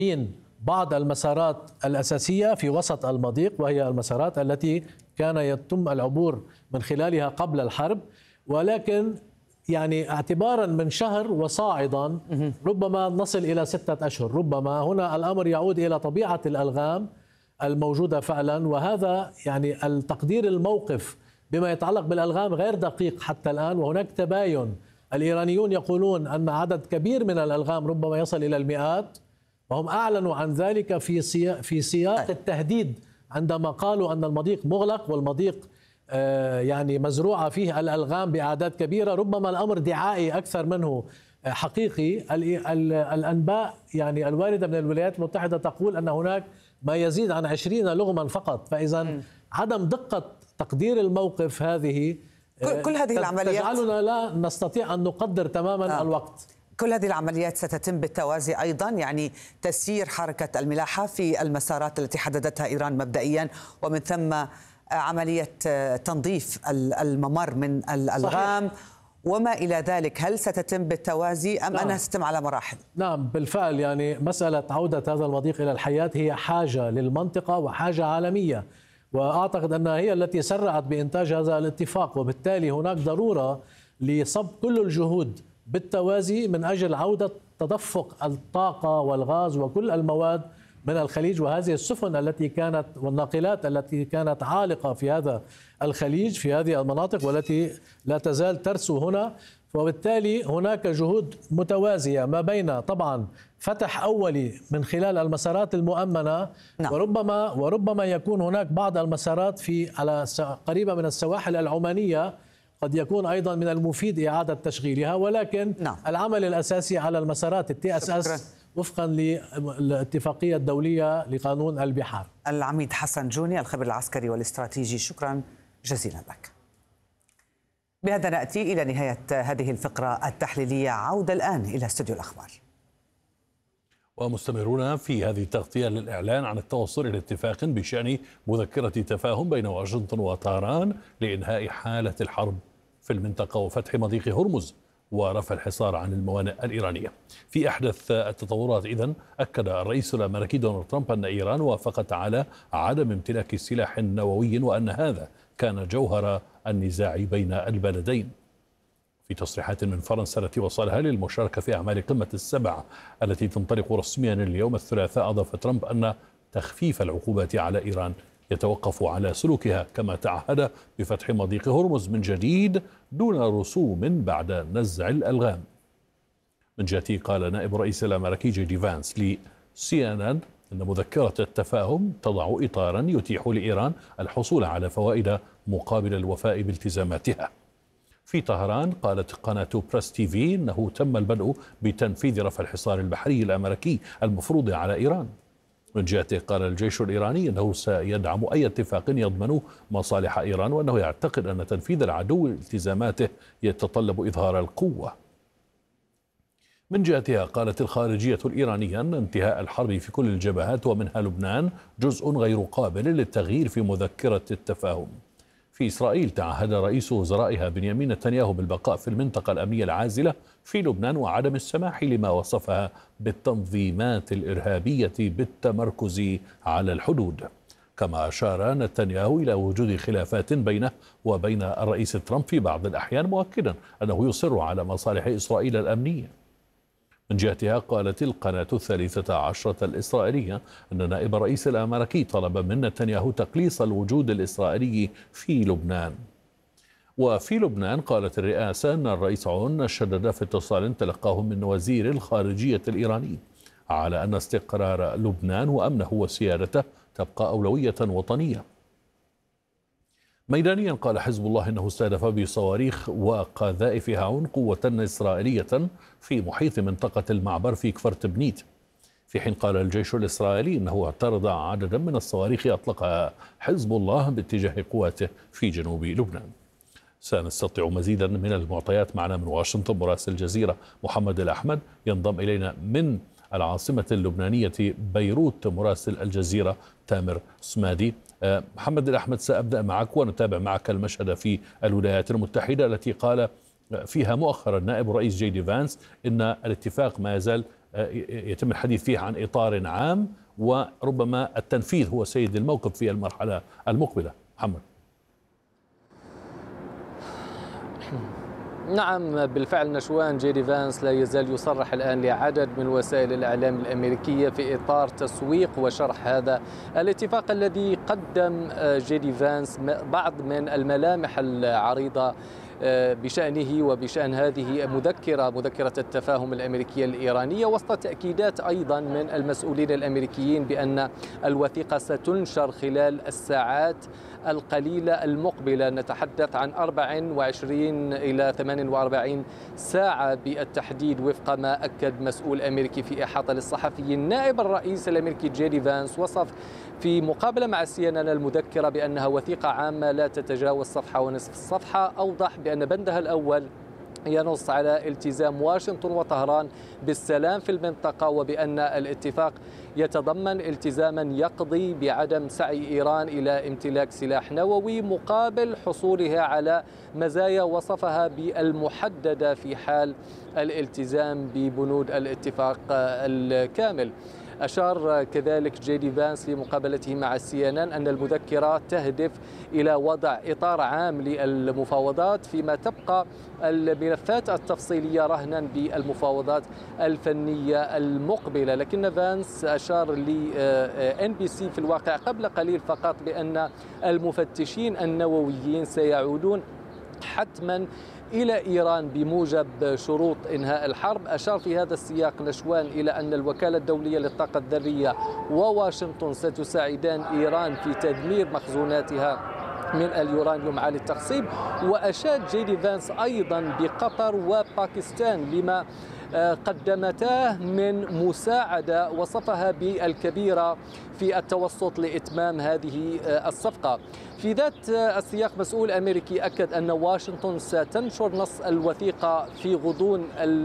بعض المسارات الأساسية في وسط المضيق، وهي المسارات التي كان يتم العبور من خلالها قبل الحرب، ولكن يعني اعتبارا من شهر وصاعدا ربما نصل إلى 6 أشهر. ربما هنا الأمر يعود إلى طبيعة الألغام الموجودة فعلا، وهذا يعني التقدير الموقف بما يتعلق بالألغام غير دقيق حتى الآن، وهناك تباين. الإيرانيون يقولون أن عدد كبير من الألغام ربما يصل إلى المئات، وهم أعلنوا عن ذلك في سياق التهديد عندما قالوا أن المضيق مغلق والمضيق يعني مزروعة فيه الألغام بأعداد كبيرة. ربما الأمر دعائي أكثر منه حقيقي. الأنباء يعني الواردة من الولايات المتحدة تقول أن هناك ما يزيد عن 20 لغما فقط. فإذا عدم دقة تقدير الموقف هذه كل هذه العمليات تجعلنا لا نستطيع أن نقدر تماما الوقت. كل هذه العمليات ستتم بالتوازي أيضا، يعني تسيير حركة الملاحة في المسارات التي حددتها إيران مبدئيا، ومن ثم عملية تنظيف الممر من الألغام. صحيح. وما إلى ذلك، هل ستتم بالتوازي أم أنها ستتم على مراحل؟ نعم بالفعل، يعني مسألة عودة هذا المضيق إلى الحياة هي حاجة للمنطقة وحاجة عالمية، وأعتقد أنها هي التي سرعت بإنتاج هذا الاتفاق، وبالتالي هناك ضرورة لصب كل الجهود بالتوازي من أجل عودة تدفق الطاقة والغاز وكل المواد من الخليج. وهذه السفن التي كانت والناقلات التي كانت عالقة في هذا الخليج في هذه المناطق والتي لا تزال ترسو هنا، وبالتالي هناك جهود متوازية ما بين طبعا فتح أولي من خلال المسارات المؤمنة. نعم. وربما يكون هناك بعض المسارات على قريبة من السواحل العمانية قد يكون أيضا من المفيد إعادة تشغيلها، ولكن نعم. العمل الأساسي على المسارات TSS وفقا للاتفاقية الدولية لقانون البحار. العميد حسن جوني الخبير العسكري والاستراتيجي، شكرا جزيلا لك. بهذا نأتي إلى نهاية هذه الفقرة التحليلية. عودة الآن إلى استوديو الأخبار. ومستمرون في هذه التغطية للإعلان عن التوصل إلى اتفاق بشأن مذكرة تفاهم بين واشنطن وطهران لإنهاء حالة الحرب في المنطقة وفتح مضيق هرمز ورفع الحصار عن الموانئ الإيرانية. في أحدث التطورات إذن أكد الرئيس الأمريكي دونالد ترامب أن إيران وافقت على عدم امتلاك سلاح نووي، وأن هذا كان جوهر النزاع بين البلدين. في تصريحات من فرنسا التي وصلها للمشاركة في أعمال قمة السبع التي تنطلق رسميا اليوم الثلاثاء، أضاف ترامب أن تخفيف العقوبات على إيران يتوقف على سلوكها، كما تعهد بفتح مضيق هرمز من جديد دون رسوم بعد نزع الألغام. من جهته قال نائب رئيس الأمريكي جي دي فانس لCNN أن مذكرة التفاهم تضع إطارا يتيح لإيران الحصول على فوائد مقابل الوفاء بالتزاماتها. في طهران قالت قناة بريس TV أنه تم البدء بتنفيذ رفع الحصار البحري الأمريكي المفروض على إيران. من جهته قال الجيش الإيراني أنه سيدعم أي اتفاق يضمن مصالح إيران، وأنه يعتقد أن تنفيذ العدو التزاماته يتطلب إظهار القوة. من جهتها قالت الخارجية الإيرانية أن انتهاء الحرب في كل الجبهات ومنها لبنان جزء غير قابل للتغيير في مذكرة التفاهم. في إسرائيل تعهد رئيس وزرائها بنيامين نتنياهو بالبقاء في المنطقة الأمنية العازلة في لبنان وعدم السماح لما وصفها بالتنظيمات الإرهابية بالتمركز على الحدود. كما أشار نتنياهو إلى وجود خلافات بينه وبين الرئيس ترامب في بعض الأحيان، مؤكدا أنه يصر على مصالح إسرائيل الأمنية. من جهتها قالت القناة 13 الإسرائيلية أن نائب الرئيس الأمريكي طلب من نتنياهو تقليص الوجود الإسرائيلي في لبنان. وفي لبنان قالت الرئاسة أن الرئيس عون شدد في اتصال تلقاه من وزير الخارجية الإيراني على أن استقرار لبنان وأمنه وسيادته تبقى أولوية وطنية. ميدانيا قال حزب الله أنه استهدف بصواريخ وقذائف هاون قوة إسرائيلية في محيط منطقة المعبر في كفر تبنيت، في حين قال الجيش الإسرائيلي أنه اعترض عددا من الصواريخ أطلقها حزب الله باتجاه قواته في جنوب لبنان. سنستطيع مزيدا من المعطيات. معنا من واشنطن مراسل الجزيرة محمد الأحمد، ينضم إلينا من العاصمة اللبنانية بيروت مراسل الجزيرة تامر سمادي. محمد الأحمد، سأبدأ معك ونتابع معك المشهد في الولايات المتحدة التي قال فيها مؤخرا نائب رئيس جي دي فانس إن الاتفاق ما يزال يتم الحديث فيها عن إطار عام، وربما التنفيذ هو سيد الموقف في المرحلة المقبلة. محمد. نعم بالفعل نشوان، جيدي فانس لا يزال يصرح الآن لعدد من وسائل الإعلام الأمريكية في إطار تسويق وشرح هذا الاتفاق الذي قدم جيدي فانس بعض من الملامح العريضة بشأنه وبشأن هذه مذكرة التفاهم الأمريكية الإيرانية، وسط تأكيدات أيضا من المسؤولين الأمريكيين بأن الوثيقة ستنشر خلال الساعات القليلة المقبلة. نتحدث عن 24 إلى 48 ساعة بالتحديد وفق ما أكد مسؤول أمريكي في إحاطة للصحفيين. نائب الرئيس الأمريكي جيدي فانس وصف في مقابلة مع CNN المذكرة بأنها وثيقة عامة لا تتجاوز صفحة ونصف الصفحة. أوضح بأن بندها الأول ينص على التزام واشنطن وطهران بالسلام في المنطقة، وبأن الاتفاق يتضمن التزاما يقضي بعدم سعي إيران إلى امتلاك سلاح نووي مقابل حصولها على مزايا وصفها بالمحددة في حال الالتزام ببنود الاتفاق الكامل. أشار كذلك جيدي فانس في مقابلته مع CNN أن المذكرة تهدف إلى وضع إطار عام للمفاوضات، فيما تبقى الملفات التفصيلية رهنا بالمفاوضات الفنية المقبلة. لكن فانس أشار ل NBC في الواقع قبل قليل فقط بأن المفتشين النوويين سيعودون حتما إلى إيران بموجب شروط إنهاء الحرب. أشار في هذا السياق نشوان إلى أن الوكالة الدولية للطاقة الذرية وواشنطن ستساعدان إيران في تدمير مخزوناتها من اليورانيوم عالي التخصيب. وأشاد جيدي فانس أيضا بقطر وباكستان لما قدمتاه من مساعدة وصفها بالكبيرة في التوسط لإتمام هذه الصفقة. في ذات السياق مسؤول أمريكي أكد أن واشنطن ستنشر نص الوثيقة في غضون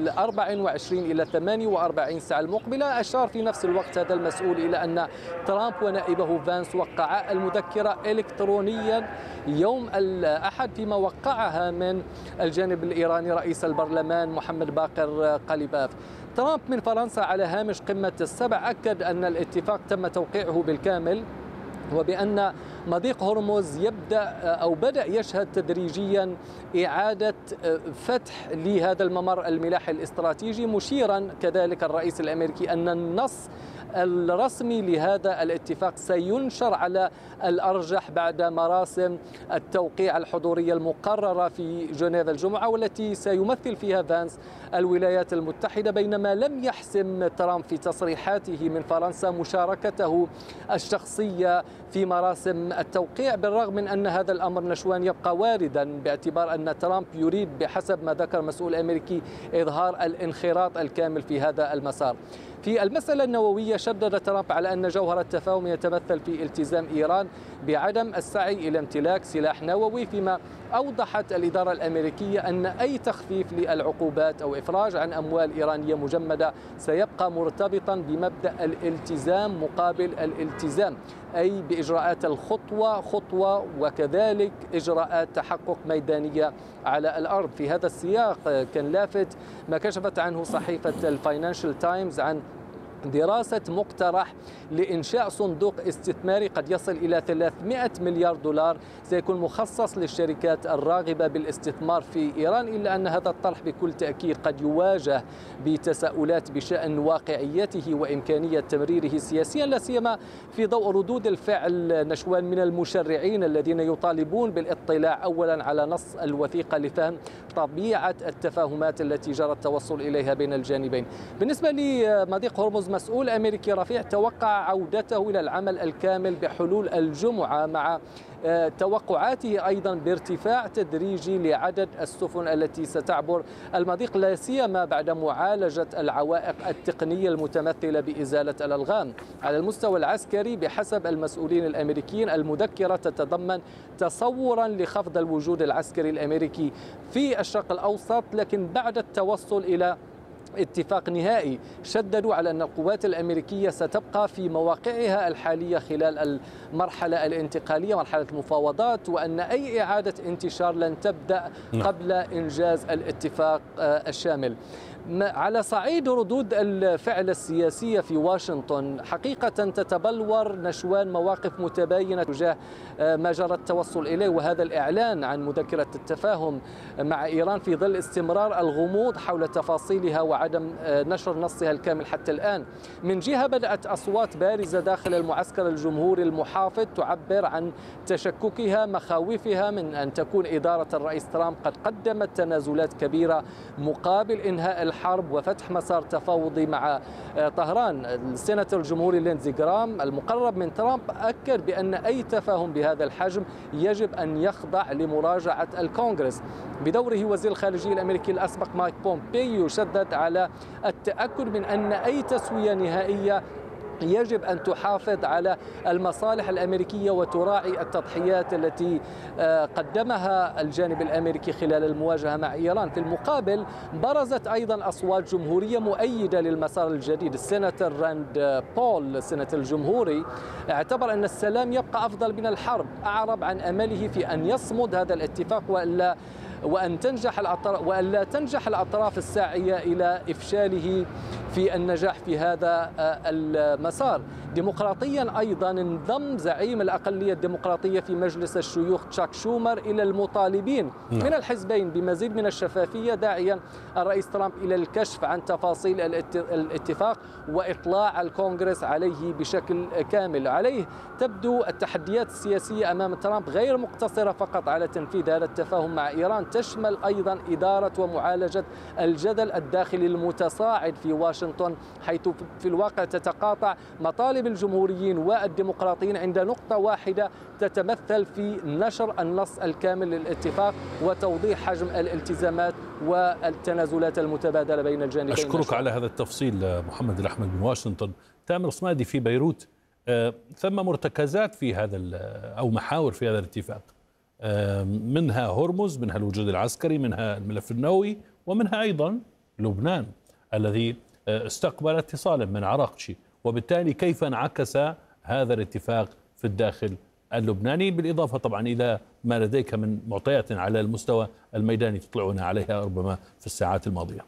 24 إلى 48 ساعة المقبلة. أشار في نفس الوقت هذا المسؤول إلى أن ترامب ونائبه فانس وقعا المذكرة إلكترونيا يوم الأحد، فيما وقعها من الجانب الإيراني رئيس البرلمان محمد باقر قليباف. ترامب من فرنسا على هامش قمة السبع أكد أن الاتفاق تم توقيعه بالكامل، وبأن مضيق هرمز بدأ يشهد تدريجيا إعادة فتح لهذا الممر الملاحي الاستراتيجي، مشيرا كذلك الرئيس الأمريكي أن النص الرسمي لهذا الاتفاق سينشر على الأرجح بعد مراسم التوقيع الحضورية المقررة في جنيف الجمعة، والتي سيمثل فيها فانس الولايات المتحدة، بينما لم يحسم ترامب في تصريحاته من فرنسا مشاركته الشخصية في مراسم التوقيع، بالرغم من أن هذا الأمر نشوان يبقى واردا، باعتبار أن ترامب يريد بحسب ما ذكر مسؤول أمريكي إظهار الانخراط الكامل في هذا المسار. في المسألة النووية شدد ترامب على أن جوهر التفاهم يتمثل في التزام إيران بعدم السعي إلى امتلاك سلاح نووي، فيما أوضحت الإدارة الأمريكية أن أي تخفيف للعقوبات أو إفراج عن أموال إيرانية مجمدة سيبقى مرتبطا بمبدأ الالتزام مقابل الالتزام، أي بإجراءات الخطوة خطوة، وكذلك إجراءات تحقق ميدانية على الأرض. في هذا السياق كان لافت ما كشفت عنه صحيفة الفاينانشال تايمز عن دراسة مقترح لإنشاء صندوق استثماري قد يصل إلى 300 مليار دولار سيكون مخصص للشركات الراغبة بالاستثمار في إيران، إلا أن هذا الطرح بكل تأكيد قد يواجه بتساؤلات بشأن واقعيته وإمكانية تمريره سياسيا، لا سيما في ضوء ردود الفعل نشوان من المشرعين الذين يطالبون بالاطلاع أولا على نص الوثيقة لفهم طبيعة التفاهمات التي جرى التوصل إليها بين الجانبين. بالنسبة لمضيق هرمز، مسؤول أمريكي رفيع توقع عودته إلى العمل الكامل بحلول الجمعة، مع توقعاته أيضا بارتفاع تدريجي لعدد السفن التي ستعبر المضيق، لا سيما بعد معالجة العوائق التقنية المتمثلة بإزالة الألغام. على المستوى العسكري بحسب المسؤولين الأمريكيين، المذكرة تتضمن تصورا لخفض الوجود العسكري الأمريكي في الشرق الأوسط، لكن بعد التوصل إلى اتفاق نهائي شددوا على أن القوات الأمريكية ستبقى في مواقعها الحالية خلال المرحلة الانتقالية، مرحلة المفاوضات، وأن أي إعادة انتشار لن تبدأ قبل إنجاز الاتفاق الشامل. على صعيد ردود الفعل السياسية في واشنطن، حقيقة تتبلور نشوان مواقف متباينة تجاه ما جرى التوصل إليه، وهذا الإعلان عن مذكرة التفاهم مع إيران في ظل استمرار الغموض حول تفاصيلها وعدم نشر نصها الكامل حتى الآن. من جهة بدأت أصوات بارزة داخل المعسكر الجمهوري المحافظ تعبر عن تشككها، مخاوفها من أن تكون إدارة الرئيس ترامب قد قدمت تنازلات كبيرة مقابل إنهاء الحرب وفتح مسار تفاوضي مع طهران. السيناتور الجمهوري ليندزي جرام المقرب من ترامب أكد بأن أي تفاهم بهذا الحجم يجب أن يخضع لمراجعة الكونغرس. بدوره وزير الخارجية الأمريكي الأسبق مايك بومبيو شدد على التأكد من أن أي تسوية نهائية يجب أن تحافظ على المصالح الأمريكية وتراعي التضحيات التي قدمها الجانب الأمريكي خلال المواجهة مع إيران. في المقابل برزت أيضا أصوات جمهورية مؤيدة للمسار الجديد. السيناتور راند بول السيناتور الجمهوري اعتبر أن السلام يبقى أفضل من الحرب، أعرب عن أمله في أن يصمد هذا الاتفاق وألا تنجح الأطراف الساعية إلى إفشاله في النجاح في هذا المسار. ديمقراطيا أيضا انضم زعيم الأقلية الديمقراطية في مجلس الشيوخ تشاك شومر إلى المطالبين من الحزبين بمزيد من الشفافية، داعيا الرئيس ترامب إلى الكشف عن تفاصيل الاتفاق وإطلاع الكونغرس عليه بشكل كامل. عليه تبدو التحديات السياسية أمام ترامب غير مقتصرة فقط على تنفيذ هذا التفاهم مع إيران، تشمل أيضا إدارة ومعالجة الجدل الداخلي المتصاعد في واشنطن، حيث في الواقع تتقاطع مطالب الجمهوريين والديمقراطيين عند نقطة واحدة تتمثل في نشر النص الكامل للاتفاق وتوضيح حجم الالتزامات والتنازلات المتبادلة بين الجانبين. أشكرك على هذا التفصيل محمد الأحمد من واشنطن. تامر صمادي في بيروت، ثم مرتكزات في هذا أو محاور في هذا الاتفاق، منها هرمز، منها الوجود العسكري، منها الملف النووي، ومنها أيضا لبنان الذي استقبل اتصالا من عراقشي، وبالتالي كيف انعكس هذا الاتفاق في الداخل اللبناني، بالإضافة طبعا إلى ما لديك من معطيات على المستوى الميداني تطلعون عليها ربما في الساعات الماضية.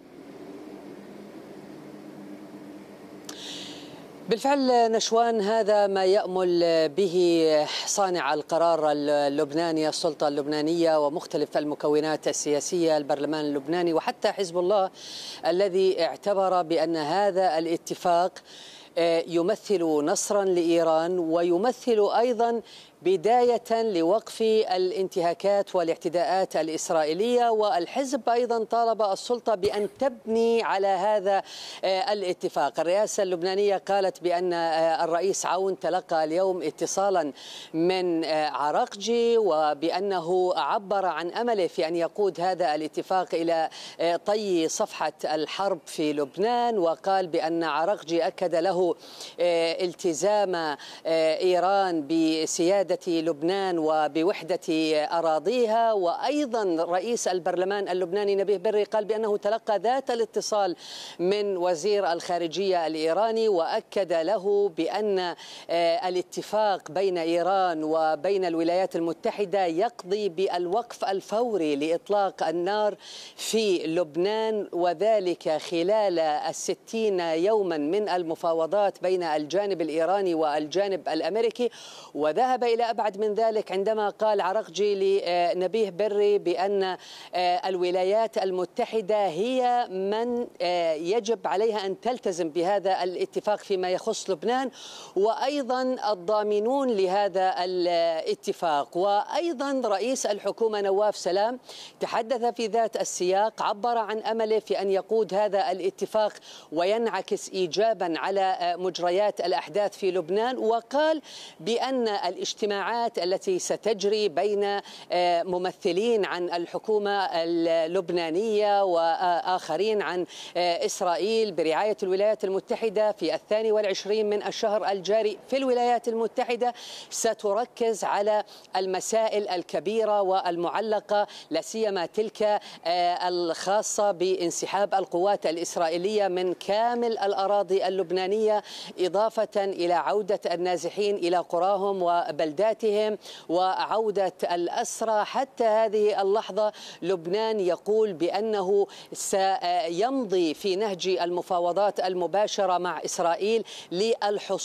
بالفعل نشوان، هذا ما يأمل به صانع القرار اللبناني، السلطة اللبنانية ومختلف المكونات السياسية، البرلمان اللبناني وحتى حزب الله، الذي اعتبر بأن هذا الاتفاق يمثل نصرا لإيران ويمثل أيضا بداية لوقف الانتهاكات والاعتداءات الإسرائيلية. والحزب أيضا طالب السلطة بأن تبني على هذا الاتفاق. الرئاسة اللبنانية قالت بأن الرئيس عون تلقى اليوم اتصالا من عراقجي، وبأنه عبر عن أمله في أن يقود هذا الاتفاق إلى طي صفحة الحرب في لبنان، وقال بأن عراقجي أكد له التزام إيران بسيادة لبنان وبوحدة أراضيها. وأيضا رئيس البرلمان اللبناني نبيه بري قال بأنه تلقى ذات الاتصال من وزير الخارجية الإيراني، وأكد له بأن الاتفاق بين إيران وبين الولايات المتحدة يقضي بالوقف الفوري لإطلاق النار في لبنان، وذلك خلال 60 يوما من المفاوضات بين الجانب الإيراني والجانب الأمريكي. وذهب إلى أبعد من ذلك عندما قال عراقجي لنبيه بري بأن الولايات المتحدة هي من يجب عليها أن تلتزم بهذا الاتفاق فيما يخص لبنان، وأيضا الضامنون لهذا الاتفاق. وأيضا رئيس الحكومة نواف سلام تحدث في ذات السياق، عبر عن أمله في أن يقود هذا الاتفاق وينعكس إيجابا على مجريات الأحداث في لبنان، وقال بأن الاجتماعات التي ستجري بين ممثلين عن الحكومة اللبنانية وآخرين عن إسرائيل برعاية الولايات المتحدة في 22 من الشهر الجاري في الولايات المتحدة ستركز على المسائل الكبيرة والمعلقة، لا سيما تلك الخاصة بانسحاب القوات الإسرائيلية من كامل الأراضي اللبنانية اللبنانية، إضافة إلى عودة النازحين إلى قراهم وبلداتهم وعودة الأسرى. حتى هذه اللحظة لبنان يقول بأنه سيمضي في نهج المفاوضات المباشرة مع إسرائيل للحصول